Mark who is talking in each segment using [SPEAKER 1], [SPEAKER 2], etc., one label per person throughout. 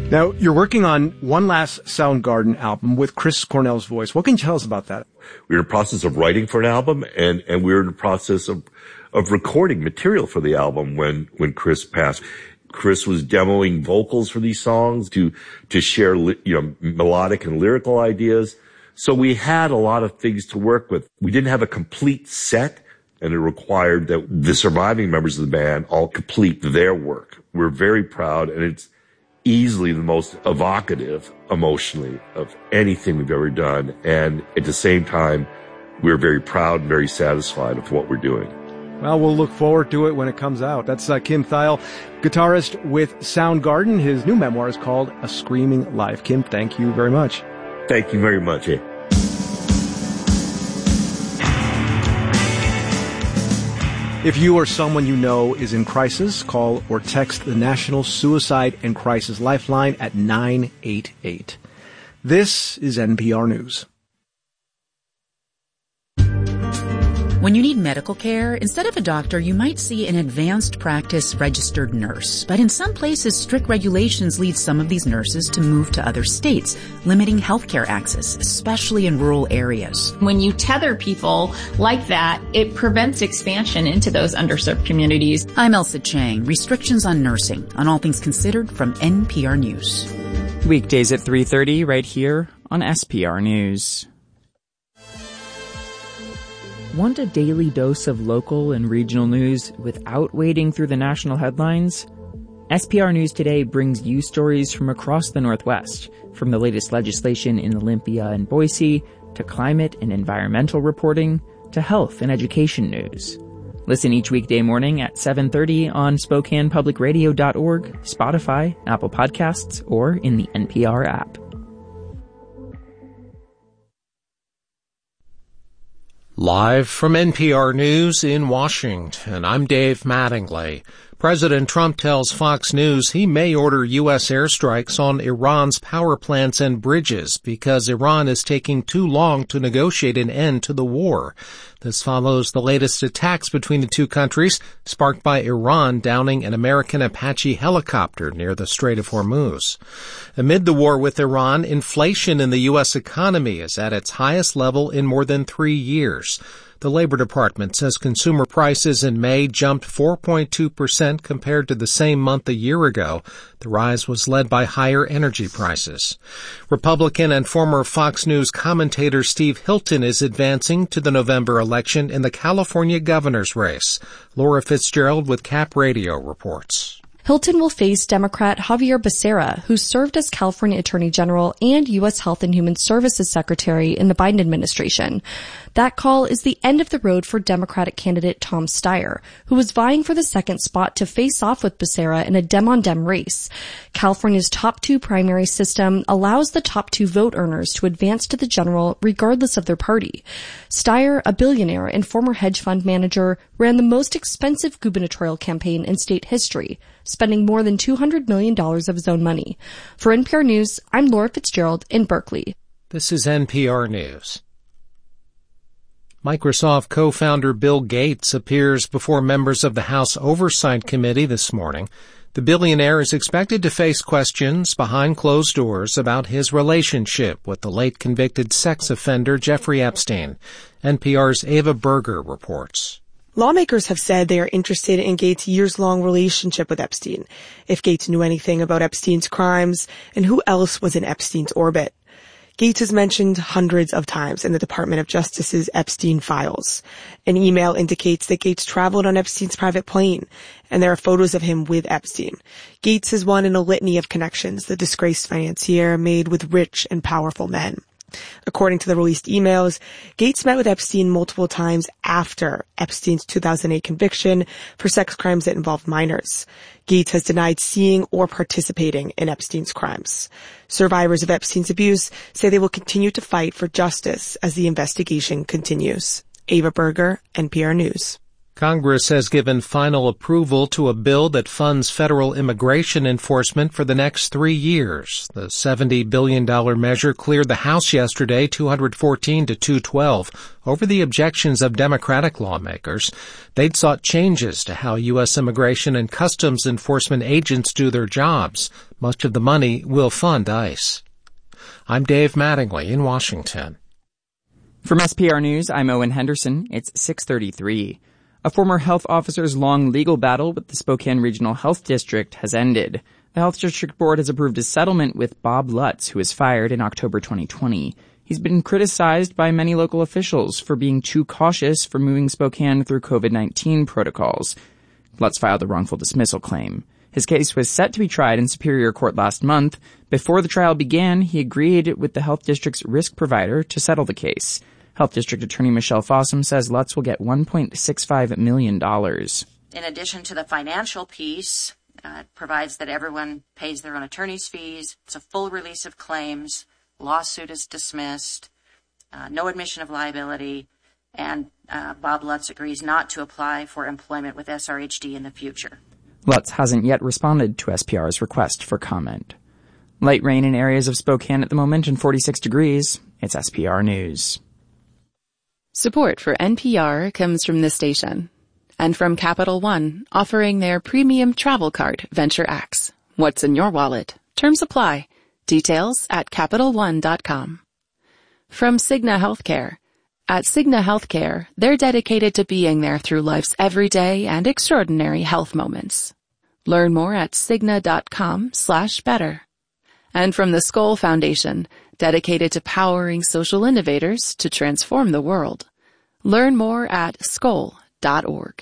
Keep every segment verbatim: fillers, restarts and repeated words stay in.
[SPEAKER 1] Now, you're working on One Last Soundgarden album with Chris Cornell's voice. What can you tell us about that?
[SPEAKER 2] We're in the process of writing for an album, and, and we're in the process of, of recording material for the album when, when Chris passed. Chris was demoing vocals for these songs to, to share, you know, melodic and lyrical ideas. So we had a lot of things to work with. We didn't have a complete set, and it required that the surviving members of the band all complete their work. We're very proud, and it's easily the most evocative emotionally of anything we've ever done. And at the same time, we're very proud and very satisfied of what we're doing.
[SPEAKER 1] Well, we'll look forward to it when it comes out. That's uh, Kim Thayil, guitarist with Soundgarden. His new memoir is called A Screaming Life. Kim, thank you very much.
[SPEAKER 2] Thank you very much. Eh?
[SPEAKER 1] If you or someone you know is in crisis, call or text the National Suicide and Crisis Lifeline at nine eight eight. This is N P R News.
[SPEAKER 3] When you need medical care, instead of a doctor, you might see an advanced practice registered nurse. But in some places, strict regulations lead some of these nurses to move to other states, limiting healthcare access, especially in rural areas.
[SPEAKER 4] When you tether people like that, it prevents expansion into those underserved communities.
[SPEAKER 3] I'm Elsa Chang. Restrictions on nursing, on All Things Considered from N P R News.
[SPEAKER 5] Weekdays at three thirty right here on S P R News. Want a daily dose of local and regional news without wading through the national headlines? S P R News Today brings you stories from across the Northwest, from the latest legislation in Olympia and Boise, to climate and environmental reporting, to health and education news. Listen each weekday morning at seven thirty on Spokane Public Radio dot org, Spotify, Apple Podcasts, or in the N P R app.
[SPEAKER 6] Live from N P R News in Washington, I'm Dave Mattingly. President Trump tells Fox News he may order U S airstrikes on Iran's power plants and bridges because Iran is taking too long to negotiate an end to the war. This follows the latest attacks between the two countries, sparked by Iran downing an American Apache helicopter near the Strait of Hormuz. Amid the war with Iran, inflation in the U S economy is at its highest level in more than three years. The Labor Department says consumer prices in May jumped four point two percent compared to the same month a year ago. The rise was led by higher energy prices. Republican and former Fox News commentator Steve Hilton is advancing to the November election in the California governor's race. Laura Fitzgerald with Cap Radio reports.
[SPEAKER 7] Hilton will face Democrat Javier Becerra, who served as California Attorney General and U S Health and Human Services Secretary in the Biden administration. That call is the end of the road for Democratic candidate Tom Steyer, who was vying for the second spot to face off with Becerra in a Dem-on-Dem race. California's top two primary system allows the top two vote earners to advance to the general regardless of their party. Steyer, a billionaire and former hedge fund manager, ran the most expensive gubernatorial campaign in state history, spending more than two hundred million dollars of his own money. For N P R News, I'm Laura Fitzgerald in Berkeley.
[SPEAKER 6] This is N P R News. Microsoft co-founder Bill Gates appears before members of the House Oversight Committee this morning. The billionaire is expected to face questions behind closed doors about his relationship with the late convicted sex offender Jeffrey Epstein. N P R's Ava Berger reports.
[SPEAKER 8] Lawmakers have said they are interested in Gates' years-long relationship with Epstein, if Gates knew anything about Epstein's crimes, and who else was in Epstein's orbit. Gates is mentioned hundreds of times in the Department of Justice's Epstein files. An email indicates that Gates traveled on Epstein's private plane, and there are photos of him with Epstein. Gates is one in a litany of connections the disgraced financier made with rich and powerful men. According to the released emails, Gates met with Epstein multiple times after Epstein's two thousand eight conviction for sex crimes that involved minors. Gates has denied seeing or participating in Epstein's crimes. Survivors of Epstein's abuse say they will continue to fight for justice as the investigation continues. Ava Berger, N P R News.
[SPEAKER 6] Congress has given final approval to a bill that funds federal immigration enforcement for the next three years. The seventy billion dollars measure cleared the House yesterday, two hundred fourteen to two twelve, over the objections of Democratic lawmakers. They'd sought changes to how U S immigration and customs enforcement agents do their jobs. Much of the money will fund ICE. I'm Dave Mattingly in Washington.
[SPEAKER 5] From S P R News, I'm Owen Henderson. It's six thirty-three. A former health officer's long legal battle with the Spokane Regional Health District has ended. The Health District Board has approved a settlement with Bob Lutz, who was fired in October twenty twenty. He's been criticized by many local officials for being too cautious for moving Spokane through COVID nineteen protocols. Lutz filed a wrongful dismissal claim. His case was set to be tried in Superior Court last month. Before the trial began, he agreed with the Health District's risk provider to settle the case. Health District Attorney Michelle Fossum says Lutz will get one point six five million dollars.
[SPEAKER 9] In addition to the financial piece, uh, it provides that everyone pays their own attorney's fees. It's a full release of claims. Lawsuit is dismissed. Uh, no admission of liability. And uh, Bob Lutz agrees not to apply for employment with S R H D in the future.
[SPEAKER 5] Lutz hasn't yet responded to S P R's request for comment. Light rain in areas of Spokane at the moment and forty-six degrees. It's S P R News.
[SPEAKER 10] Support for N P R comes from this station and from Capital One, offering their premium travel card, Venture X. What's in your wallet? Terms apply. Details at Capital One dot com. From Cigna Healthcare. At Cigna Healthcare, they're dedicated to being there through life's everyday and extraordinary health moments. Learn more at Cigna dot com slash better. And from the Skoll Foundation, dedicated to powering social innovators to transform the world. Learn more at skoll dot org.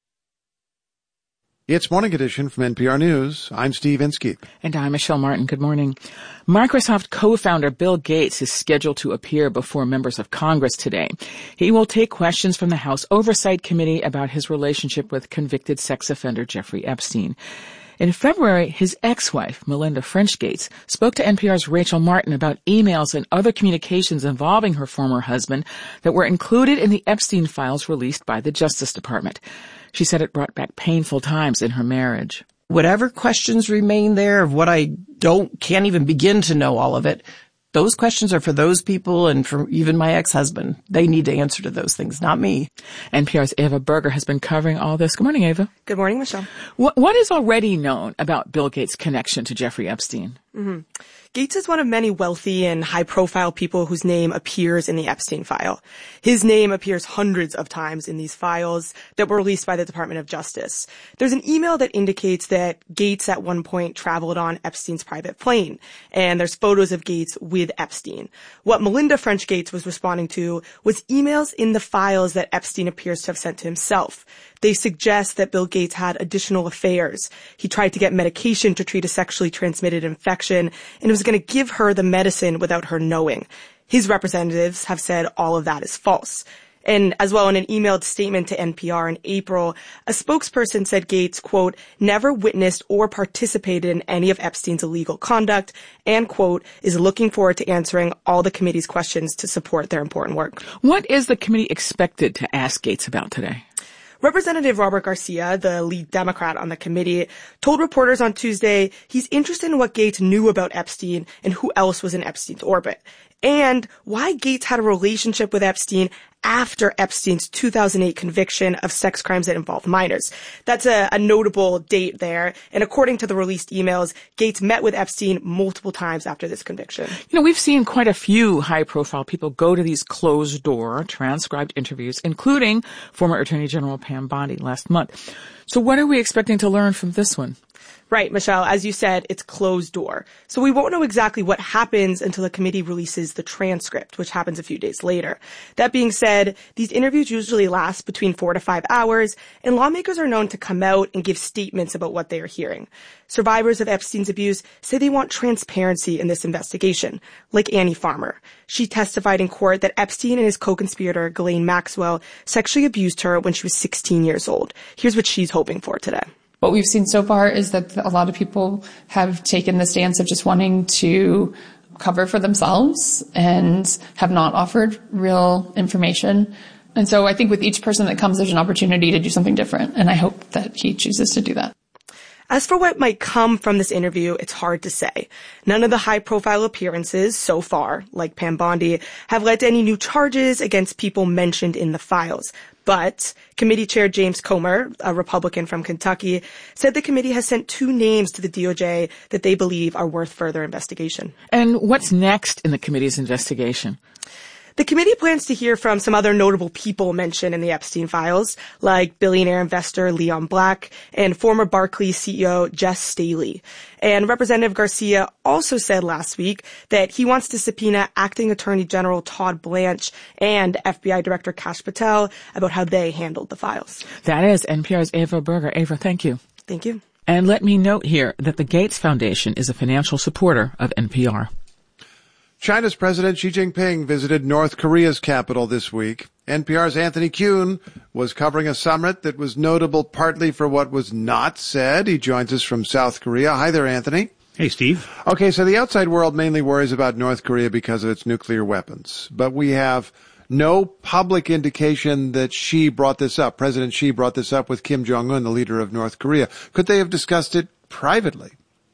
[SPEAKER 11] It's Morning Edition from N P R News. I'm Steve Inskeep.
[SPEAKER 12] And I'm Michelle Martin. Good morning. Microsoft co-founder Bill Gates is scheduled to appear before members of Congress today. He will take questions from the House Oversight Committee about his relationship with convicted sex offender Jeffrey Epstein. In February, his ex-wife, Melinda French Gates, spoke to N P R's Rachel Martin about emails and other communications involving her former husband that were included in the Epstein files released by the Justice Department. She said it brought back painful times in her marriage.
[SPEAKER 13] Whatever questions remain there of what I don't, can't even begin to know all of it, those questions are for those people and for even my ex-husband. They need to answer to those things, not me.
[SPEAKER 12] N P R's Ava Berger has been covering all this. Good morning, Ava.
[SPEAKER 8] Good morning, Michelle.
[SPEAKER 12] What, what is already known about Bill Gates' connection to Jeffrey Epstein?
[SPEAKER 8] Mm-hmm. Gates is one of many wealthy and high-profile people whose name appears in the Epstein file. His name appears hundreds of times in these files that were released by the Department of Justice. There's an email that indicates that Gates at one point traveled on Epstein's private plane, and there's photos of Gates with Epstein. What Melinda French Gates was responding to was emails in the files that Epstein appears to have sent to himself. They suggest that Bill Gates had additional affairs. He tried to get medication to treat a sexually transmitted infection, and was going to give her the medicine without her knowing. His representatives have said all of that is false. And as well, in an emailed statement to N P R in April, a spokesperson said Gates, quote, never witnessed or participated in any of Epstein's illegal conduct and, quote, is looking forward to answering all the committee's questions to support their important work.
[SPEAKER 12] What is the committee expected to ask Gates about today?
[SPEAKER 8] Representative Robert Garcia, the lead Democrat on the committee, told reporters on Tuesday he's interested in what Gates knew about Epstein and who else was in Epstein's orbit, and why Gates had a relationship with Epstein after Epstein's two thousand eight conviction of sex crimes that involved minors. That's a, a notable date there. And according to the released emails, Gates met with Epstein multiple times after this conviction.
[SPEAKER 12] You know, we've seen quite a few high-profile people go to these closed-door, transcribed interviews, including former Attorney General Pam Bondi last month. So what are we expecting to learn from this one?
[SPEAKER 8] Right, Michelle. As you said, it's closed door. So we won't know exactly what happens until the committee releases the transcript, which happens a few days later. That being said, these interviews usually last between four to five hours, and lawmakers are known to come out and give statements about what they are hearing. Survivors of Epstein's abuse say they want transparency in this investigation, like Annie Farmer. She testified in court that Epstein and his co-conspirator, Ghislaine Maxwell, sexually abused her when she was sixteen years old. Here's what she's hoping for today.
[SPEAKER 14] What we've seen so far is that a lot of people have taken the stance of just wanting to cover for themselves and have not offered real information. And so I think with each person that comes, there's an opportunity to do something different. And I hope that he chooses to do that.
[SPEAKER 8] As for what might come from this interview, it's hard to say. None of the high-profile appearances so far, like Pam Bondi, have led to any new charges against people mentioned in the files. But committee chair James Comer, a Republican from Kentucky, said the committee has sent two names to the D O J that they believe are worth further investigation.
[SPEAKER 12] And what's next in the committee's investigation?
[SPEAKER 8] The committee plans to hear from some other notable people mentioned in the Epstein files, like billionaire investor Leon Black and former Barclays C E O Jess Staley. And Representative Garcia also said last week that he wants to subpoena Acting Attorney General Todd Blanche and F B I Director Kash Patel about how they handled the files.
[SPEAKER 12] That is N P R's Ava Berger. Ava, thank you.
[SPEAKER 8] Thank you.
[SPEAKER 12] And let me note here that the Gates Foundation is a financial supporter of N P R.
[SPEAKER 11] China's President Xi Jinping visited North Korea's capital this week. N P R's Anthony Kuhn was covering a summit that was notable partly for what was not said. He joins us from South Korea. Hi there, Anthony.
[SPEAKER 15] Hey, Steve.
[SPEAKER 11] Okay, so the outside world mainly worries about North Korea because of its nuclear weapons. But we have no public indication that Xi brought this up. President Xi brought this up with Kim Jong-un, the leader of North Korea. Could they have discussed it privately?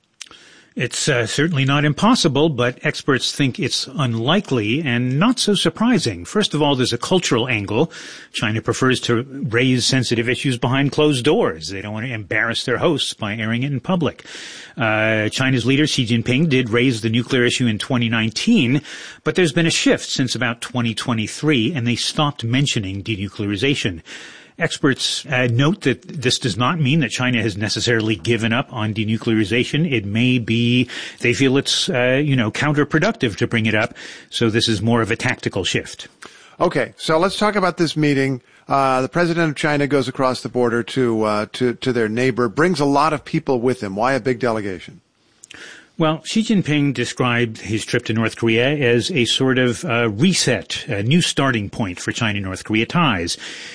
[SPEAKER 15] It's uh, certainly not impossible, but experts think it's unlikely and not so surprising. First of all, there's a cultural angle. China prefers to raise sensitive issues behind closed doors. They don't want to embarrass their hosts by airing it in public. Uh, China's leader, Xi Jinping, did raise the nuclear issue in twenty nineteen, but there's been a shift since about twenty twenty-three, and they stopped mentioning denuclearization. Experts uh, note that this does not mean that China has necessarily given up on denuclearization. It may be they feel it's, uh, you know, counterproductive to bring it up. So this is more of a tactical shift.
[SPEAKER 11] Okay, so let's talk about this meeting. Uh, the president of China goes across the border to, uh, to, to their neighbor, brings a lot of people with him. Why a big delegation?
[SPEAKER 15] Well, Xi Jinping described his trip to North Korea as a sort of uh, reset, a new starting point for China-North Korea ties.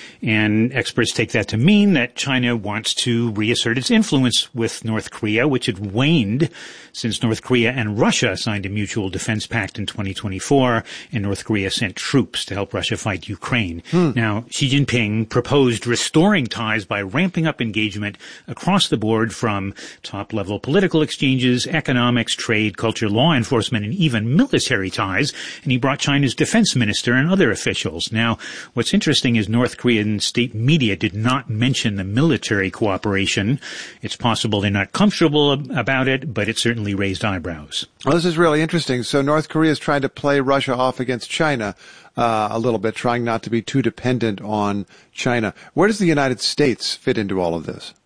[SPEAKER 15] And experts take that to mean that China wants to reassert its influence with North Korea, which had waned since North Korea and Russia signed a mutual defense pact in twenty twenty-four, and North Korea sent troops to help Russia fight Ukraine. Hmm. Now, Xi Jinping proposed restoring ties by ramping up engagement across the board from top-level political exchanges, economics, trade, culture, law enforcement, and even military ties. And he brought China's defense minister and other officials. Now, what's interesting is North Korean state media did not mention the military cooperation. It's possible they're not comfortable about it, but it certainly raised eyebrows.
[SPEAKER 11] Well, this is really interesting. So North Korea is trying to play Russia off against China uh, a little bit, trying not to be too dependent on China. Where does the United States fit into all of this?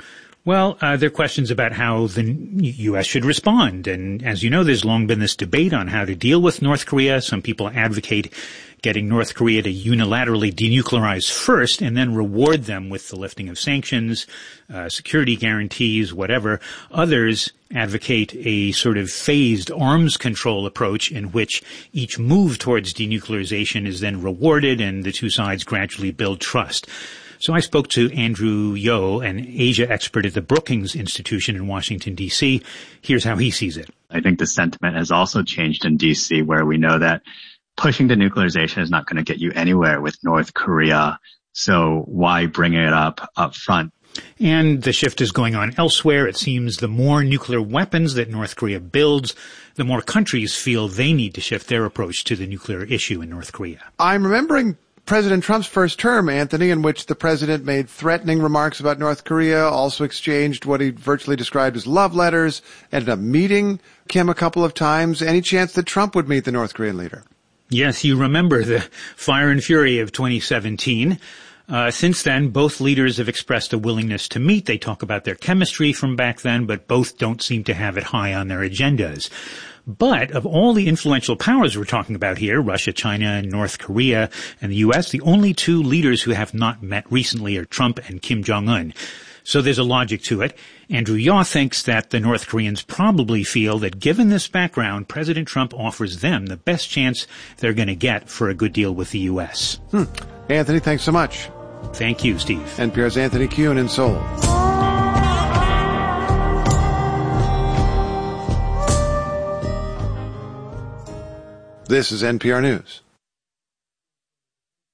[SPEAKER 15] Well, uh, there are questions about how the U S should respond. And as you know, there's long been this debate on how to deal with North Korea. Some people advocate getting North Korea to unilaterally denuclearize first and then reward them with the lifting of sanctions, uh, security guarantees, whatever. Others advocate a sort of phased arms control approach in which each move towards denuclearization is then rewarded and the two sides gradually build trust. So I spoke to Andrew Yo, an Asia expert at the Brookings Institution in Washington, D C. Here's how he sees it.
[SPEAKER 16] I think the sentiment has also changed in D C, where we know that pushing denuclearization is not going to get you anywhere with North Korea. So why bring it up up front?
[SPEAKER 15] And the shift is going on elsewhere. It seems the more nuclear weapons that North Korea builds, the more countries feel they need to shift their approach to the nuclear issue in North Korea.
[SPEAKER 11] I'm remembering President Trump's first term, Anthony, in which the president made threatening remarks about North Korea, also exchanged what he virtually described as love letters, ended up meeting Kim a couple of times. Any chance that Trump would meet the North Korean leader?
[SPEAKER 15] Yes, you remember the fire and fury of twenty seventeen. Uh, since then, both leaders have expressed a willingness to meet. They talk about their chemistry from back then, but both don't seem to have it high on their agendas. But of all the influential powers we're talking about here, Russia, China, North Korea, and the U S, the only two leaders who have not met recently are Trump and Kim Jong-un. So there's a logic to it. Andrew Yaw thinks that the North Koreans probably feel that given this background, President Trump offers them the best chance they're going to get for a good deal with the U S.
[SPEAKER 11] Hmm. Anthony, thanks so much.
[SPEAKER 15] Thank you, Steve.
[SPEAKER 11] N P R's Anthony Kuhn in Seoul. This is N P R News.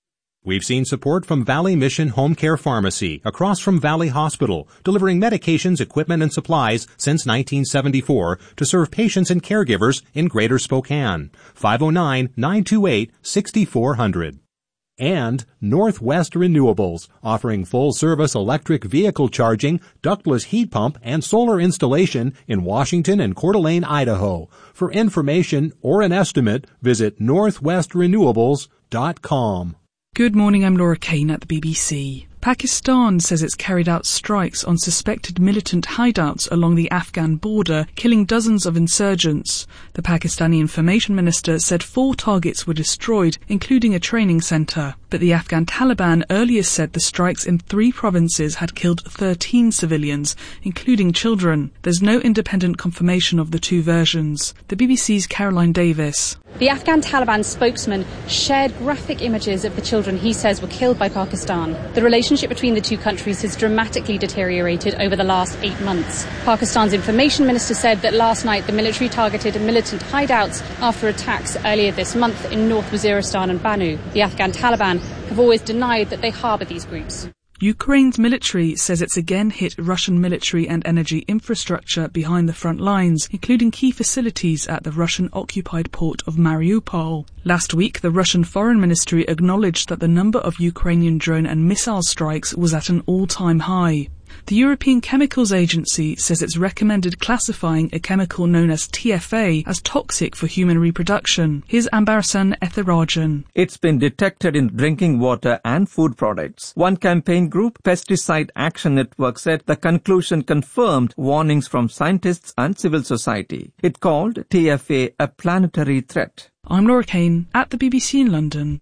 [SPEAKER 17] We've seen support from Valley Mission Home Care Pharmacy across from Valley Hospital, delivering medications, equipment, and supplies since nineteen seventy-four to serve patients and caregivers in Greater Spokane. five oh nine, nine two eight, six four zero zero. And Northwest Renewables, offering full-service electric vehicle charging, ductless heat pump, and solar installation in Washington and Coeur d'Alene, Idaho. For information or an estimate, visit northwest renewables dot com.
[SPEAKER 18] Good morning, I'm Laura Kane at the B B C. Pakistan says it's carried out strikes on suspected militant hideouts along the Afghan border, killing dozens of insurgents. The Pakistani information minister said four targets were destroyed, including a training centre. But the Afghan Taliban earlier said the strikes in three provinces had killed thirteen civilians, including children. There's no independent confirmation of the two versions. The B B C's Caroline Davis.
[SPEAKER 19] The Afghan Taliban spokesman shared graphic images of the children he says were killed by Pakistan. The relationship between the two countries has dramatically deteriorated over the last eight months. Pakistan's information minister said that last night the military targeted militant hideouts after attacks earlier this month in North Waziristan and Banu. The Afghan Taliban have always denied that they harbour these groups.
[SPEAKER 18] Ukraine's military says it's again hit Russian military and energy infrastructure behind the front lines, including key facilities at the Russian-occupied port of Mariupol. Last week, the Russian Foreign Ministry acknowledged that the number of Ukrainian drone and missile strikes was at an all-time high. The European Chemicals Agency says it's recommended classifying a chemical known as T F A as toxic for human reproduction. Here's Ambarsan Ethirajan.
[SPEAKER 20] It's been detected in drinking water and food products. One campaign group, Pesticide Action Network, said the conclusion confirmed warnings from scientists and civil society. It called T F A a planetary threat.
[SPEAKER 18] I'm Laura Kane at the B B C in London.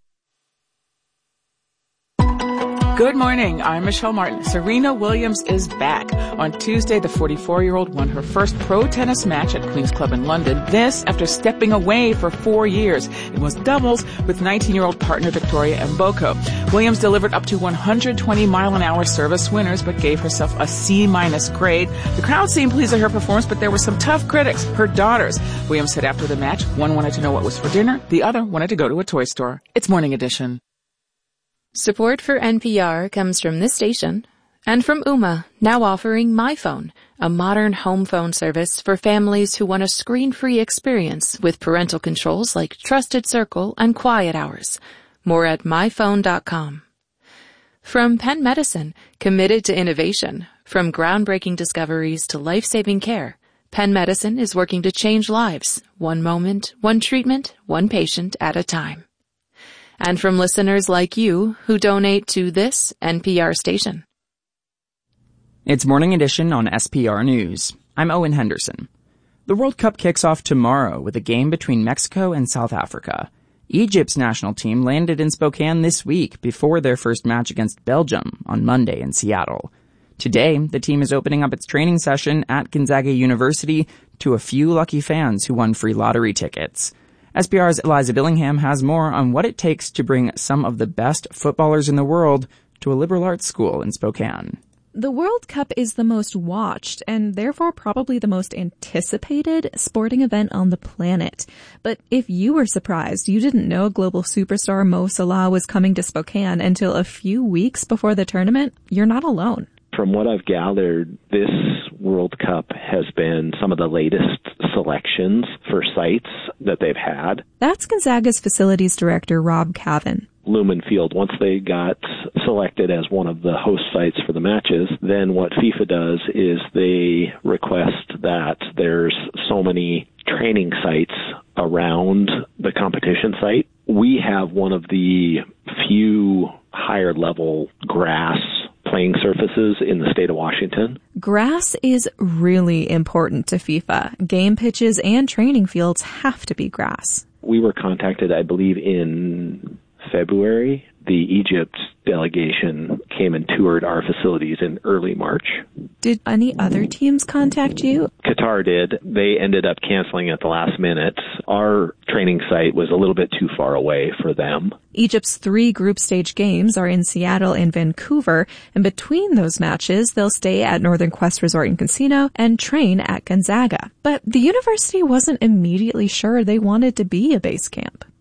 [SPEAKER 12] Good morning. I'm Michelle Martin. Serena Williams is back. On Tuesday, the forty-four-year-old won her first pro tennis match at Queen's Club in London. This after stepping away for four years. It was doubles with nineteen-year-old partner Victoria Mboko. Williams delivered up to one hundred twenty mile an hour service winners, but gave herself a C-minus grade. The crowd seemed pleased with her performance, but there were some tough critics, her daughters. Williams said after the match, one wanted to know what was for dinner, the other wanted to go to a toy store. It's Morning Edition.
[SPEAKER 10] Support for N P R comes from this station and from Ooma, now offering MyPhone, a modern home phone service for families who want a screen-free experience with parental controls like Trusted Circle and Quiet Hours. More at my phone dot com. From Penn Medicine, committed to innovation. From groundbreaking discoveries to life-saving care, Penn Medicine is working to change lives, one moment, one treatment, one patient at a time. And from listeners like you who donate to this N P R station.
[SPEAKER 5] It's Morning Edition on S P R News. I'm Owen Henderson. The World Cup kicks off tomorrow with a game between Mexico and South Africa. Egypt's national team landed in Spokane this week before their first match against Belgium on Monday in Seattle. Today, the team is opening up its training session at Gonzaga University to a few lucky fans who won free lottery tickets. S P R's Eliza Billingham has more on what it takes to bring some of the best footballers in the world to a liberal arts school in Spokane.
[SPEAKER 21] The World Cup is the most watched and therefore probably the most anticipated sporting event on the planet. But if you were surprised you didn't know global superstar Mo Salah was coming to Spokane until a few weeks before the tournament, you're not alone.
[SPEAKER 22] From what I've gathered, this World Cup has been some of the latest selections for sites that they've had.
[SPEAKER 21] That's Gonzaga's facilities director, Rob Cavan.
[SPEAKER 22] Lumen Field, once they got selected as one of the host sites for the matches, then what FIFA does is they request that there's so many training sites around the competition site. We have one of the few higher level grass playing surfaces in the state of Washington.
[SPEAKER 21] Grass is really important to FIFA. Game pitches and training fields have to be grass.
[SPEAKER 22] We were contacted, I believe, in February. The Egypt delegation came and toured our facilities in early March.
[SPEAKER 21] Did any other teams contact you?
[SPEAKER 22] Qatar did. They ended up canceling at the last minute. Our training site was a little bit too far away for them.
[SPEAKER 21] Egypt's three group stage games are in Seattle and Vancouver, and between those matches, they'll stay at Northern Quest Resort and Casino and train at Gonzaga. But the university wasn't immediately sure they wanted to be a base camp.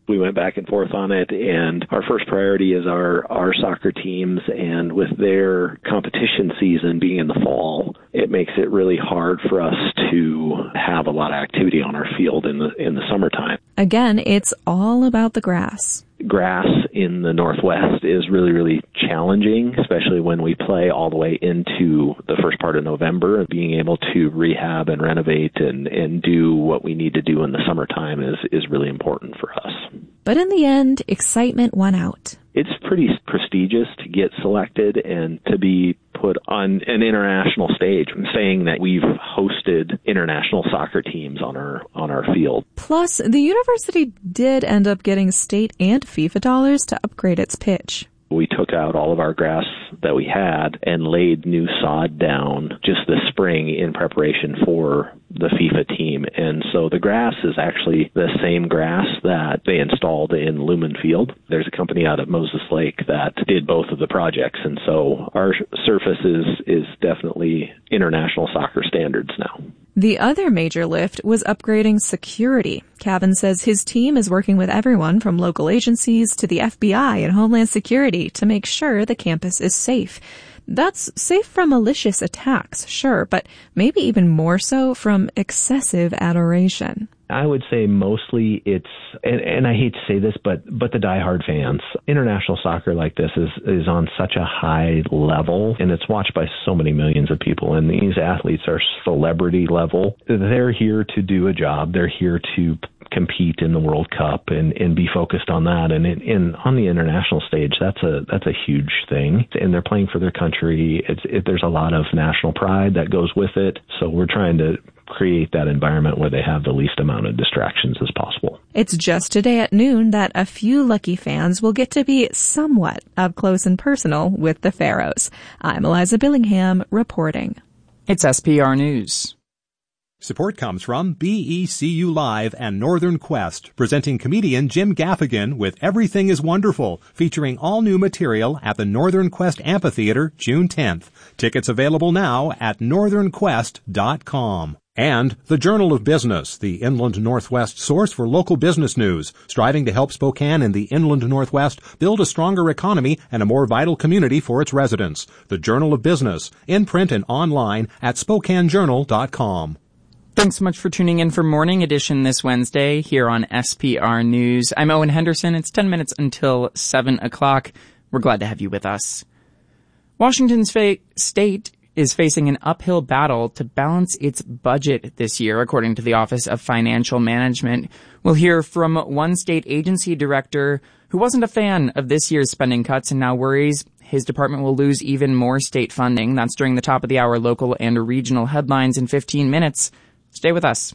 [SPEAKER 22] We went back and forth on it, and our first priority is our, our soccer teams, and with their competition season being in the fall, it makes it really hard for us to have a lot of activity on our field in the in the summertime.
[SPEAKER 21] Again, it's all about the grass.
[SPEAKER 22] Grass in the Northwest is really, really challenging, especially when we play all the way into the first part of November. Being able to rehab and renovate and, and do what we need to do in the summertime is, is really important for us.
[SPEAKER 21] But in the end, excitement won out.
[SPEAKER 22] It's pretty prestigious to get selected and to be put on an international stage, saying that we've hosted international soccer teams on our on our field.
[SPEAKER 21] Plus, the university did end up getting state and FIFA dollars to upgrade its pitch.
[SPEAKER 22] We took out all of our grass that we had and laid new sod down just this spring in preparation for the FIFA team. And so the grass is actually the same grass that they installed in Lumen Field. There's a company out at Moses Lake that did both of the projects. And so our surface is, is definitely international soccer standards now.
[SPEAKER 21] The other major lift was upgrading security. Cavan says his team is working with everyone from local agencies to the F B I and Homeland Security to make sure the campus is safe. That's safe from malicious attacks, sure, but maybe even more so from excessive adoration.
[SPEAKER 22] I would say mostly it's, and, and I hate to say this, but but the diehard fans. International soccer like this is, is on such a high level, and it's watched by so many millions of people, and these athletes are celebrity level. They're here to do a job. They're here to compete in the World Cup and, and be focused on that. And in, in on the international stage, that's a that's a huge thing. And they're playing for their country. It's it, there's a lot of national pride that goes with it. So we're trying to create that environment where they have the least amount of distractions as possible.
[SPEAKER 21] It's just today at noon that a few lucky fans will get to be somewhat up close and personal with the Pharaohs. I'm Eliza Billingham reporting.
[SPEAKER 5] It's S P R News.
[SPEAKER 17] Support comes from B E C U Live and Northern Quest, presenting comedian Jim Gaffigan with Everything is Wonderful, featuring all new material at the Northern Quest Amphitheater June tenth. Tickets available now at northern quest dot com. And the Journal of Business, the Inland Northwest source for local business news, striving to help Spokane and the Inland Northwest build a stronger economy and a more vital community for its residents. The Journal of Business, in print and online at spokane journal dot com.
[SPEAKER 5] Thanks so much for tuning in for Morning Edition this Wednesday here on S P R News. I'm Owen Henderson. It's ten minutes until seven o'clock. We're glad to have you with us. Washington's fa- state is facing an uphill battle to balance its budget this year, according to the Office of Financial Management. We'll hear from one state agency director who wasn't a fan of this year's spending cuts and now worries his department will lose even more state funding. That's during the top of the hour local and regional headlines in fifteen minutes. Stay with us.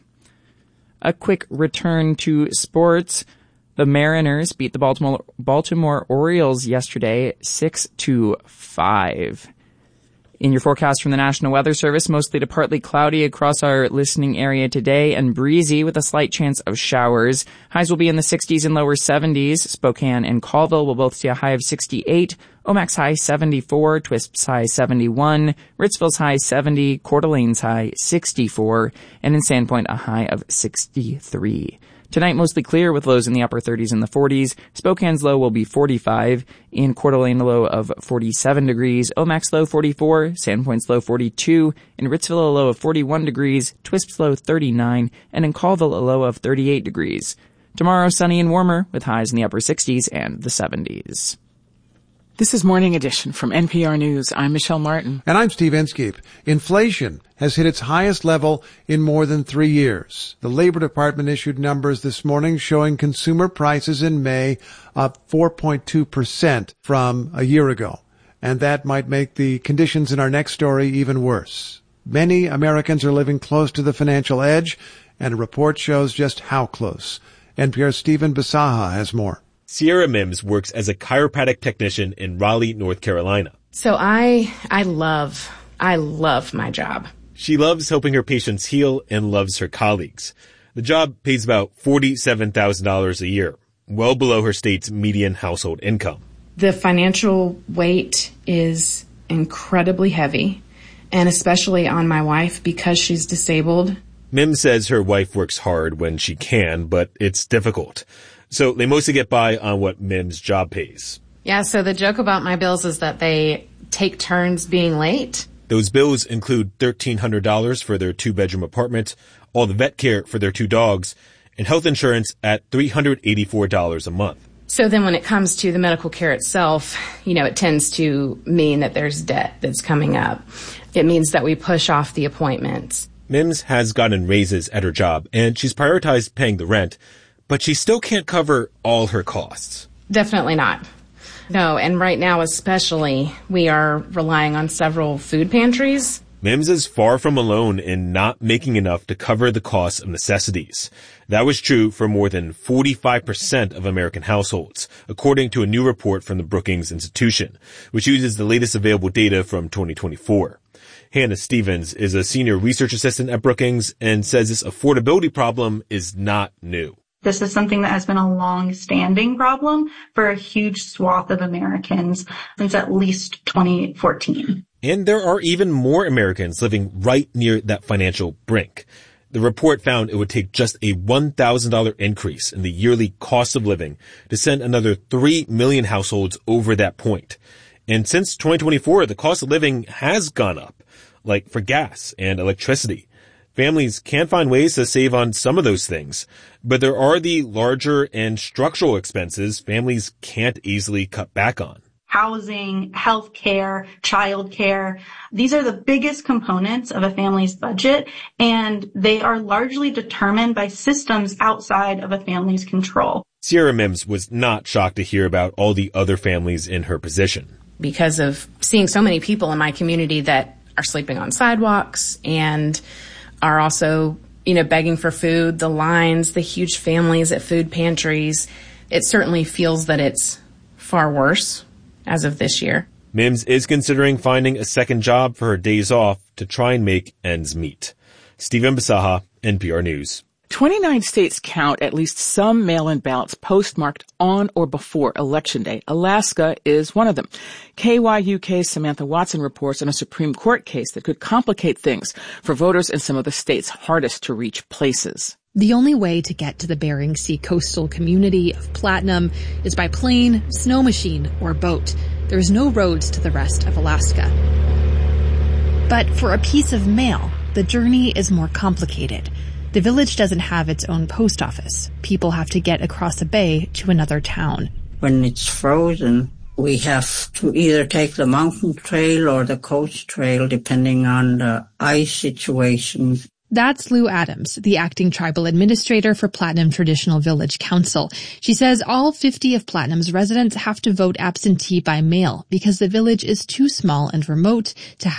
[SPEAKER 5] A quick return to sports. The Mariners beat the Baltimore, Baltimore Orioles yesterday six to five. In your forecast from the National Weather Service, mostly to partly cloudy across our listening area today and breezy with a slight chance of showers. Highs will be in the sixties and lower seventies. Spokane and Colville will both see a high of sixty-eight. Omak's high seventy-four. Twisp's high seventy-one. Ritzville's high seventy. Coeur d'Alene's high sixty-four. And in Sandpoint, a high of sixty-three. Tonight, mostly clear with lows in the upper thirties and the forties. Spokane's low will be forty-five. In Coeur d'Alene, a low of forty-seven degrees. Omak's low forty-four. Sandpoint's low forty-two. In Ritzville, a low of forty-one degrees. Twisp's low thirty-nine. And in Colville, a low of thirty-eight degrees. Tomorrow, sunny and warmer with highs in the upper sixties and the seventies.
[SPEAKER 12] This is Morning Edition from N P R News. I'm Michelle Martin.
[SPEAKER 11] And I'm Steve Inskeep. Inflation has hit its highest level in more than three years. The Labor Department issued numbers this morning showing consumer prices in May up four point two percent from a year ago. And that might make the conditions in our next story even worse. Many Americans are living close to the financial edge, and a report shows just how close. N P R's Stephen Bisaha has more.
[SPEAKER 1] Sierra Mims works as a chiropractic technician in Raleigh, North Carolina.
[SPEAKER 2] So I, I love, I love my job.
[SPEAKER 1] She loves helping her patients heal and loves her colleagues. The job pays about forty-seven thousand dollars a year, well below her state's median household income.
[SPEAKER 2] The financial weight is incredibly heavy, and especially on my wife because she's disabled.
[SPEAKER 1] Mims says her wife works hard when she can, but it's difficult. So they mostly get by on what Mim's job pays.
[SPEAKER 2] Yeah, so the joke about my bills is that they take turns being late.
[SPEAKER 1] Those bills include thirteen hundred dollars for their two-bedroom apartment, all the vet care for their two dogs, and health insurance at three hundred eighty-four dollars a month.
[SPEAKER 2] So then when it comes to the medical care itself, you know, it tends to mean that there's debt that's coming up. It means that we push off the appointments.
[SPEAKER 1] Mims has gotten raises at her job, and she's prioritized paying the rent, but she still can't cover all her costs.
[SPEAKER 2] Definitely not. No, and right now especially, we are relying on several food pantries.
[SPEAKER 1] Mims is far from alone in not making enough to cover the cost of necessities. That was true for more than forty-five percent of American households, according to a new report from the Brookings Institution, which uses the latest available data from twenty twenty-four. Hannah Stevens is a senior research assistant at Brookings and says this affordability problem is not new.
[SPEAKER 3] This is something that has been a long-standing problem for a huge swath of Americans since at least twenty fourteen.
[SPEAKER 1] And there are even more Americans living right near that financial brink. The report found it would take just a one thousand dollars increase in the yearly cost of living to send another three million households over that point. And since twenty twenty-four, the cost of living has gone up, like for gas and electricity. Families can find ways to save on some of those things, but there are the larger and structural expenses families can't easily cut back on.
[SPEAKER 3] Housing, health care, child care. These are the biggest components of a family's budget, and they are largely determined by systems outside of a family's control.
[SPEAKER 1] Sierra Mims was not shocked to hear about all the other families in her position.
[SPEAKER 2] Because of seeing so many people in my community that are sleeping on sidewalks and are also, you know, begging for food, the lines, the huge families at food pantries, it certainly feels that it's far worse as of this year.
[SPEAKER 1] Mims is considering finding a second job for her days off to try and make ends meet. Stephen Basaha, N P R News.
[SPEAKER 12] twenty-nine states count at least some mail-in ballots postmarked on or before Election Day. Alaska is one of them. K Y U K's Samantha Watson reports on a Supreme Court case that could complicate things for voters in some of the state's hardest-to-reach places.
[SPEAKER 4] The only way to get to the Bering Sea coastal community of Platinum is by plane, snow machine, or boat. There's no roads to the rest of Alaska. But for a piece of mail, the journey is more complicated. The village doesn't have its own post office. People have to get across a bay to another town.
[SPEAKER 23] When it's frozen, we have to either take the mountain trail or the coast trail, depending on the ice situation.
[SPEAKER 4] That's Lou Adams, the acting tribal administrator for Platinum Traditional Village Council. She says all fifty of Platinum's residents have to vote absentee by mail because the village is too small and remote to